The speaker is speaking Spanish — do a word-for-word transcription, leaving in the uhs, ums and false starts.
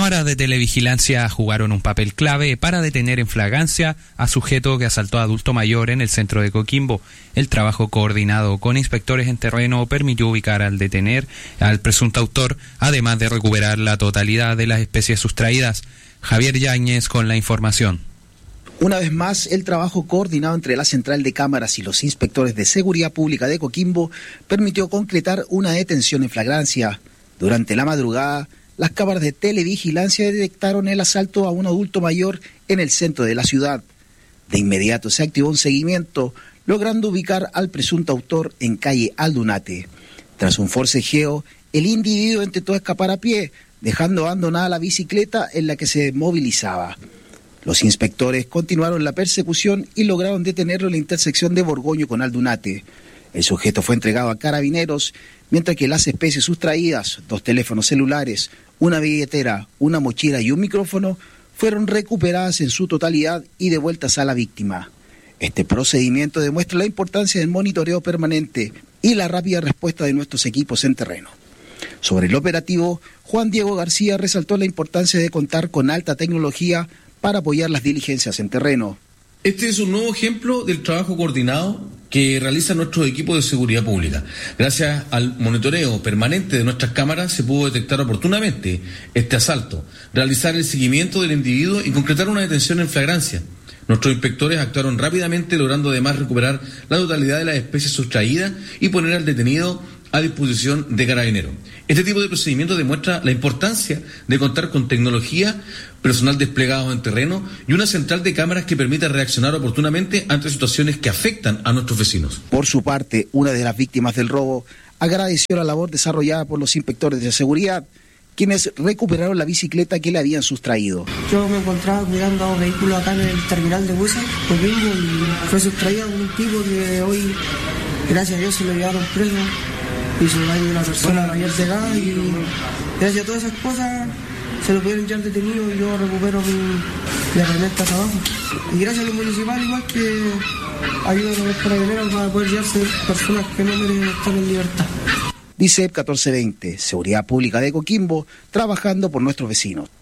cámaras de televigilancia jugaron un papel clave para detener en flagrancia a sujeto que asaltó a adulto mayor en el centro de Coquimbo. El trabajo coordinado con inspectores en terreno permitió ubicar al detener al presunto autor, además de recuperar la totalidad de las especies sustraídas. Javier Yáñez con la información. Una vez más, el trabajo coordinado entre la Central de Cámaras y los inspectores de Seguridad Pública de Coquimbo permitió concretar una detención en flagrancia. Durante la madrugada, las cámaras de televigilancia detectaron el asalto a un adulto mayor en el centro de la ciudad. De inmediato se activó un seguimiento, logrando ubicar al presunto autor en calle Aldunate. Tras un forcejeo, el individuo intentó escapar a pie, dejando abandonada la bicicleta en la que se movilizaba. Los inspectores continuaron la persecución y lograron detenerlo en la intersección de Borgoño con Aldunate. El sujeto fue entregado a carabineros, mientras que las especies sustraídas, dos teléfonos celulares, una billetera, una mochila y un micrófono, fueron recuperadas en su totalidad y devueltas a la víctima. Este procedimiento demuestra la importancia del monitoreo permanente y la rápida respuesta de nuestros equipos en terreno. Sobre el operativo, Juan Diego García resaltó la importancia de contar con alta tecnología para apoyar las diligencias en terreno. Este es un nuevo ejemplo del trabajo coordinado que realiza nuestro equipo de seguridad pública. Gracias al monitoreo permanente de nuestras cámaras se pudo detectar oportunamente este asalto, realizar el seguimiento del individuo y concretar una detención en flagrancia. Nuestros inspectores actuaron rápidamente, logrando además recuperar la totalidad de las especies sustraídas y poner al detenido a disposición de carabineros. Este tipo de procedimiento demuestra la importancia de contar con tecnología, personal desplegado en terreno y una central de cámaras que permita reaccionar oportunamente ante situaciones que afectan a nuestros vecinos. Por su parte, una de las víctimas del robo agradeció la labor desarrollada por los inspectores de seguridad, quienes recuperaron la bicicleta que le habían sustraído. Yo me encontraba cuidando a un vehículo acá en el terminal de buses, Coquimbo, y fue sustraída por un tipo que hoy, gracias a Dios, se lo llevaron preso y se lo dañó una persona mayor de edad, y gracias a todas esas cosas se lo pudieron llevar detenido y yo recupero mi herramienta hasta abajo. Y gracias a los municipales igual que ayudan a los carabineros para poder llevarse personas que no merecen estar en libertad. Dice catorce veinte, Seguridad Pública de Coquimbo, trabajando por nuestros vecinos.